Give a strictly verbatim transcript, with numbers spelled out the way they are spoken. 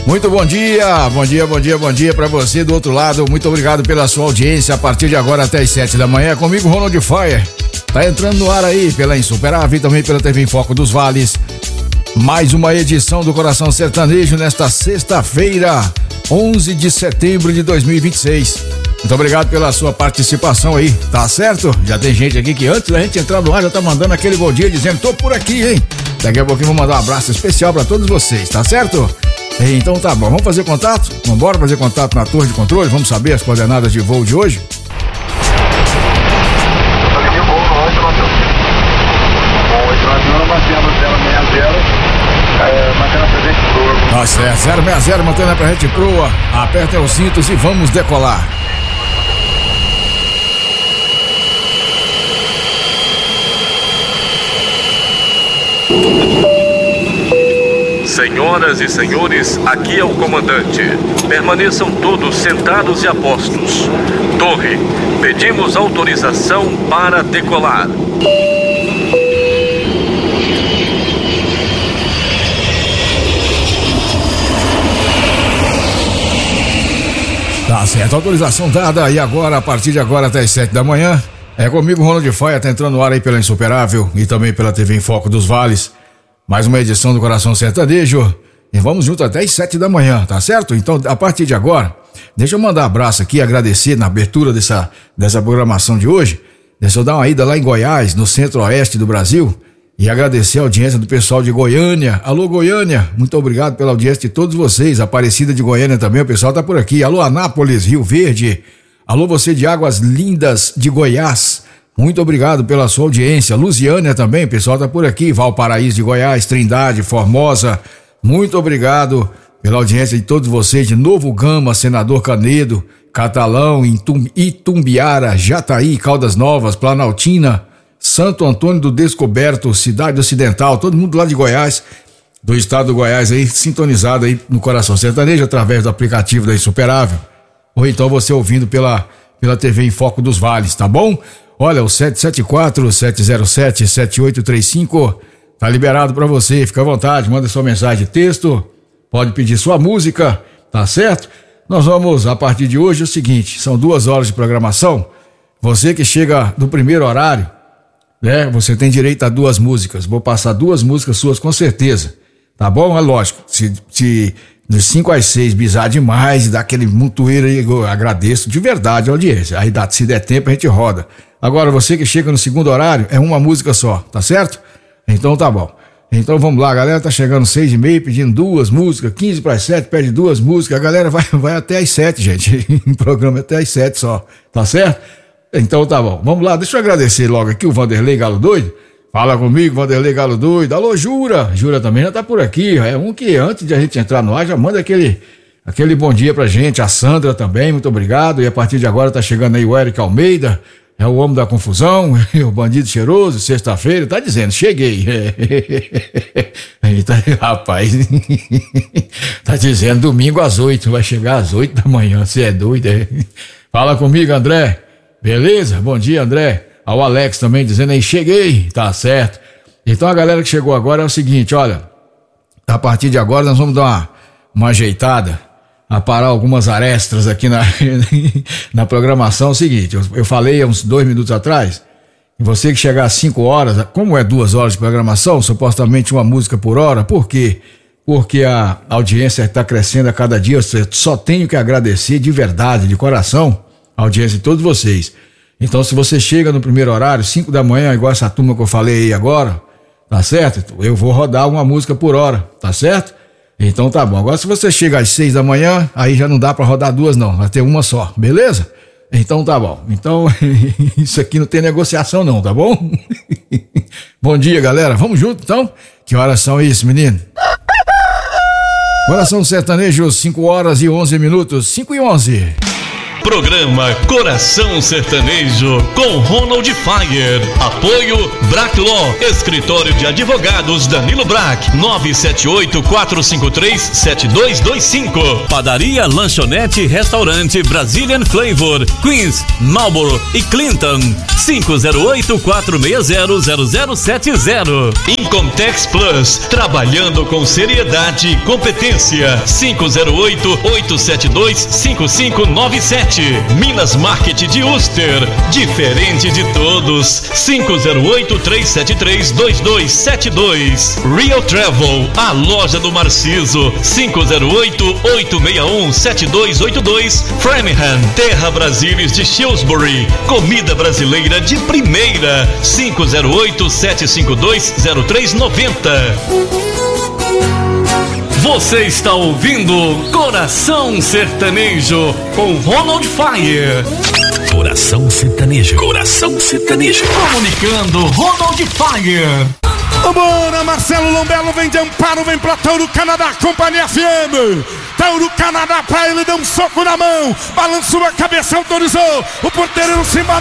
Muito bom dia, bom dia, bom dia, bom dia pra você do outro lado. Muito obrigado pela sua audiência. A partir de agora até as sete da manhã, comigo, Ronald Fire. Tá entrando no ar aí pela Insuperável e também pela T V em Foco dos Vales. Mais uma edição do Coração Sertanejo nesta sexta-feira, onze de setembro de dois mil e vinte e seis. Muito obrigado pela sua participação aí, tá certo? Já tem gente aqui que antes da gente entrar no ar já tá mandando aquele bom dia dizendo: tô por aqui, hein? Daqui a pouquinho vou mandar um abraço especial pra todos vocês, tá certo? Então tá bom, vamos fazer contato? Vamos embora fazer contato na torre de controle? Vamos saber as coordenadas de voo de hoje? Tá certo, zero seis zero, mantendo pra gente proa. Apertem os cintos e vamos decolar. Senhoras e senhores, aqui é o comandante. Permaneçam todos sentados e a postos. Torre, pedimos autorização para decolar. Tá certo, autorização dada. E agora, a partir de agora até as sete da manhã, é comigo, Ronald Faia, tá entrando no ar aí pela Insuperável e também pela T V em Foco dos Vales. Mais uma edição do Coração Sertanejo. E vamos junto até as sete da manhã, tá certo? Então, a partir de agora, deixa eu mandar um abraço aqui, agradecer na abertura dessa, dessa programação de hoje. Deixa eu dar uma ida lá em Goiás, no centro-oeste do Brasil, e agradecer a audiência do pessoal de Goiânia. Alô, Goiânia, muito obrigado pela audiência de todos vocês. Aparecida de Goiânia também, o pessoal tá por aqui. Alô, Anápolis, Rio Verde. Alô, você de Águas Lindas de Goiás. Muito obrigado pela sua audiência. Lusiânia também, o pessoal tá por aqui. Valparaíso de Goiás, Trindade, Formosa. Muito obrigado pela audiência de todos vocês. De Novo Gama, Senador Canedo, Catalão, Itum, Itumbiara, Jataí, Caldas Novas, Planaltina, Santo Antônio do Descoberto, Cidade Ocidental, todo mundo lá de Goiás, do estado do Goiás aí, sintonizado aí no Coração Sertanejo através do aplicativo da Insuperável. Ou então você ouvindo pela, pela T V em Foco dos Vales, tá bom? Olha, o sete sete quatro, sete zero sete, sete oito três cinco tá liberado pra você, fica à vontade, manda sua mensagem de texto, pode pedir sua música, tá certo? Nós vamos, a partir de hoje, é o seguinte, são duas horas de programação, você que chega no primeiro horário, né, você tem direito a duas músicas, vou passar duas músicas suas com certeza, tá bom? É lógico, se, se dos cinco às seis bizar demais, dá aquele montoeiro aí, eu agradeço de verdade a audiência, aí dá, se der tempo a gente roda. Agora você que chega no segundo horário, é uma música só, tá certo? Então tá bom. Então vamos lá, a galera tá chegando seis e meia pedindo duas músicas, quinze para as sete pede duas músicas, a galera vai, vai até as sete, gente, o programa é até as sete só, tá certo? Então tá bom, vamos lá, deixa eu agradecer logo aqui o Vanderlei Galo Doido, fala comigo, Vanderlei Galo Doido, alô Jura, Jura também já tá por aqui, é um que antes de a gente entrar no ar já manda aquele, aquele bom dia pra gente, a Sandra também, muito obrigado, e a partir de agora tá chegando aí o Eric Almeida, é o homem da confusão, o bandido cheiroso, sexta-feira, tá dizendo, cheguei. Tá, rapaz, tá dizendo domingo às oito, vai chegar às oito da manhã, você é doido, é? Fala comigo, André, beleza? Bom dia, André. Ao Alex também dizendo aí, cheguei, tá certo. Então a galera que chegou agora é o seguinte, olha, a partir de agora nós vamos dar uma, uma ajeitada, a parar algumas arestas aqui na, na programação. É o seguinte, eu, eu falei há uns dois minutos atrás, e você que chegar às cinco horas, como é duas horas de programação, supostamente uma música por hora, por quê? Porque a audiência está crescendo a cada dia, eu só tenho que agradecer de verdade, de coração, a audiência de todos vocês. Então se você chega no primeiro horário, cinco da manhã, igual essa turma que eu falei aí agora, tá certo? Eu vou rodar uma música por hora, tá certo? Então tá bom, agora se você chega às seis da manhã, aí já não dá pra rodar duas não, vai ter uma só, beleza? Então tá bom, então isso aqui não tem negociação não, tá bom? Bom dia galera, vamos junto então? Que horas são isso, menino? Coração Sertanejo, cinco horas e onze minutos, cinco e onze. Programa Coração Sertanejo com Ronald Fire. Apoio Brac Law, Escritório de Advogados Danilo Brac, nove sete oito, quatro cinco três, sete dois dois cinco. Padaria, lanchonete, restaurante Brazilian Flavor, Queens, Marlboro e Clinton, cinco zero oito, quatro seis zero, zero zero sete zero. Incomtex Plus, trabalhando com seriedade e competência, cinco zero oito, oito sete dois, cinco cinco nove sete. Minas Market de Uster, diferente de todos, cinco zero oito, três sete três, dois dois sete dois. Real Travel, a loja do Marciso, cinco zero oito, oito seis um, sete dois oito dois. Framingham, Terra Brasilis de Shrewsbury, comida brasileira de primeira, cinco zero oito, sete cinco dois, zero três nove zero. Você está ouvindo Coração Sertanejo com Ronald Fire. Coração Sertanejo. Coração Sertanejo. Comunicando Ronald Fire. Vambora, Marcelo Lombelo vem de Amparo, vem pra Tauro Canadá, Companhia F M. Tauro Canadá pra ele, deu um soco na mão, balançou a cabeça, autorizou. O porteiro se embora.